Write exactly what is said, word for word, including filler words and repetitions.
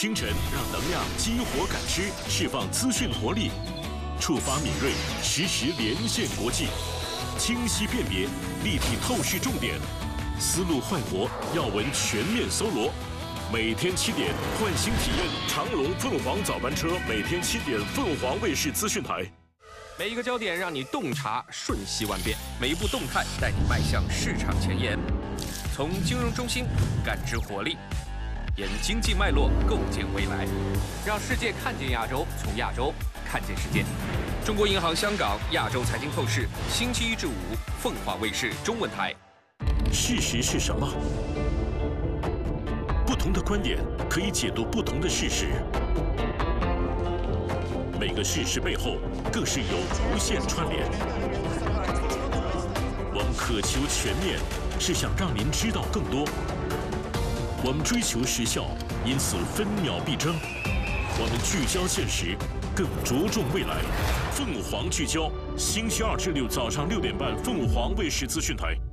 清晨让能量激活感知，释放资讯活力，触发敏锐，实时连线国际，清晰辨别，立体透视重点，思路焕活，要闻全面搜罗。每天七点，唤醒体验长隆凤凰早班车，每天七点，凤凰卫视资讯台。 每一个焦点让你洞察瞬息万变，每一步动态带你迈向市场前沿。从金融中心感知活力，沿经济脉络构建未来，让世界看见亚洲，从亚洲看见世界。中国银行香港亚洲财经透视，星期一至五，凤凰卫视中文台。 事实是什么？不同的观点可以解读不同的事实。 每个事实背后，更是有无限串联。我们渴求全面，是想让您知道更多。我们追求实效，因此分秒必争。我们聚焦现实，更着重未来。凤凰聚焦，星期二至六早上六点半，凤凰卫视资讯台。